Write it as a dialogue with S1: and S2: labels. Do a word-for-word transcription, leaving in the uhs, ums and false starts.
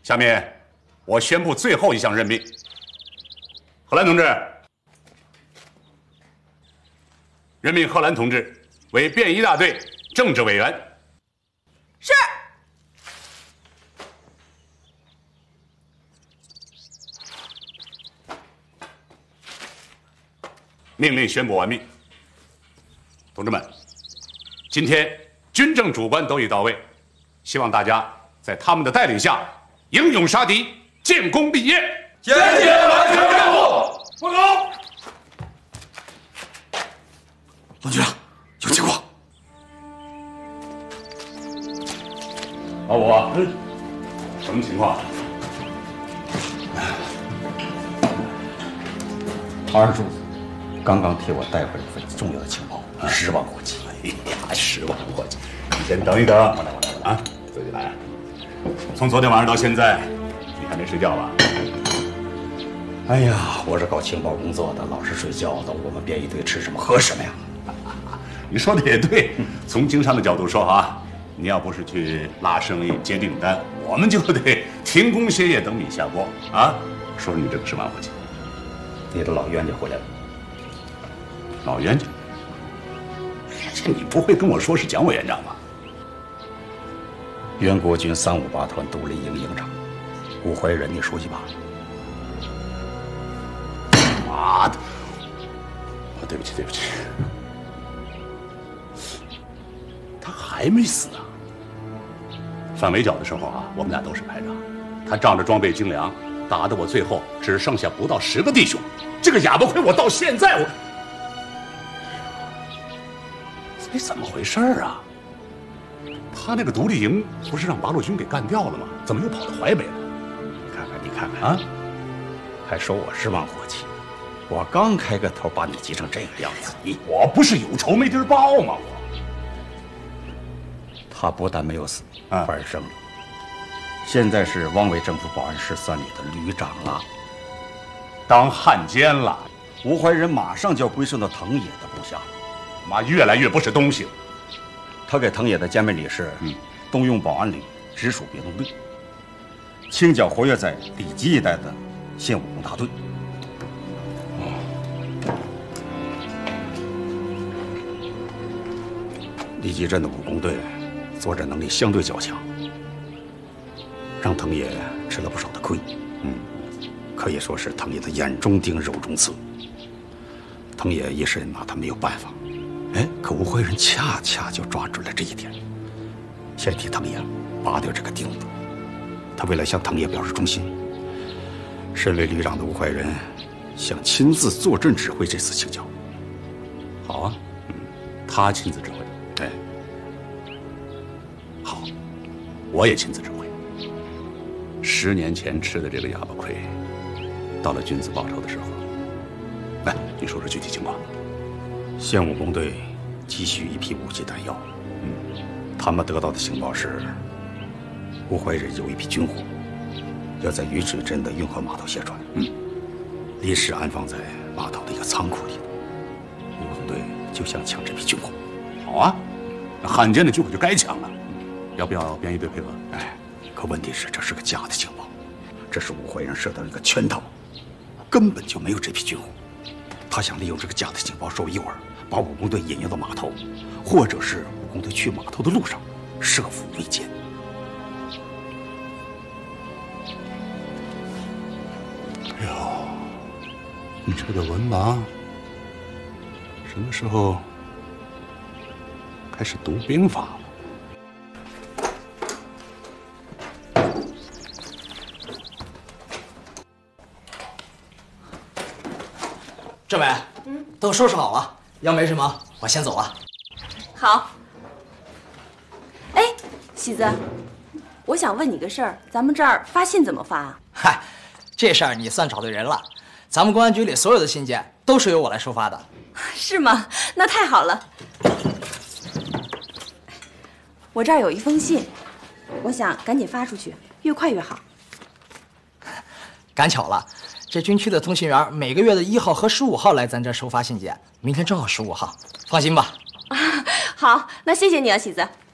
S1: 下面，我宣布最后一项任命。贺兰同志，任命贺兰同志为便衣大队政治委员。
S2: 是。
S1: 命令宣布完毕。同志们，今天军政主官都已到位，希望大家在他们的带领下，英勇杀敌，建功立业。
S3: 坚决完成任务。
S1: 报告。
S4: 龙局长，有情况。
S1: 老五，嗯，什么情况？
S4: 唐二柱子刚刚替我带回了一份重要的情报，十万火急。
S1: 哎呀，十万火急！你先等一等，我来，我来，我来啊，自己来。从昨天晚上到现在，你还没睡觉吧？
S4: 哎呀，我是搞情报工作的，老是睡觉的。我们便衣队吃什么喝什么呀？
S1: 你说的也对，从经商的角度说啊，你要不是去拉生意、接订单，我们就得停工歇业等米下锅啊！说你这个十万火急，
S4: 你的老冤家回来了。
S1: 老冤家？这你不会跟我说是蒋委员长吧？
S4: 原国军三五八团独立营营长吴怀仁，你熟悉吧？
S1: 妈的！啊，对不起，对不起。他还没死啊！反围剿的时候啊，我们俩都是排长。他仗着装备精良，打得我最后只剩下不到十个弟兄。这个哑巴亏，我到现在我，这怎么回事啊？他那个独立营不是让八路军给干掉了吗？怎么又跑到淮北了？
S4: 你看看，你看看啊，还说我十万火急。我刚开个头，把你急成这个样子，你
S1: 我不是有仇没地儿报吗？我。
S4: 他不但没有死，
S1: 啊、
S4: 反而升了。现在是汪伪政府保安室三旅的旅长了，
S1: 当汉奸了。
S4: 吴怀仁马上就要归顺到藤野的部下了。
S1: 妈，越来越不是东西了。
S4: 他给藤野的兼任理事，
S1: 嗯，
S4: 动用保安旅直属别动队，清剿活跃在里吉一带的现武工大队。里吉镇的武工队作战能力相对较强，让藤野吃了不少的亏。嗯，可以说是藤野的眼中钉、肉中刺。藤野一时拿他没有办法。哎，可吴怀仁恰恰就抓准了这一点，先替藤野拔掉这个钉子。他为了向藤野表示忠心，身为旅长的吴怀仁想亲自坐镇指挥这次清剿。
S1: 好啊，嗯，他亲自指挥。
S4: 对，
S1: 好，我也亲自指挥。十年前吃的这个哑巴亏，到了君子报仇的时候。来，你说说具体情况。
S4: 现武工队急需一批武器弹药，嗯，他们得到的情报是，吴怀仁有一批军火，要在鱼水镇的运河码头卸船，嗯，临时安放在码头的一个仓库里。武工队就想抢这批军火。
S1: 好啊，那汉奸的军火就该抢了，要不要便衣队配合？
S4: 哎，可问题是这是个假的情报，这是吴怀仁设的一个圈套，根本就没有这批军火。他想利用这个假的情报授意我，把武工队引诱到码头，或者是武工队去码头的路上设伏围歼。
S1: 哎呦，你这个文盲什么时候开始读兵法了？
S5: 政委，嗯，都收拾好了，要没什么，我先走了。
S2: 好。哎，喜子，我想问你个事儿，咱们这儿发信怎么发啊？
S5: 嗨，这事儿你算找对人了，咱们公安局里所有的信件都是由我来收发的。
S2: 是吗？那太好了。我这儿有一封信，我想赶紧发出去，越快越好。
S5: 赶巧了。这军区的通信员每个月的一号和十五号来咱这收发信件，明天正好十五号，放心吧。
S2: 啊，好，那谢谢你啊，喜子。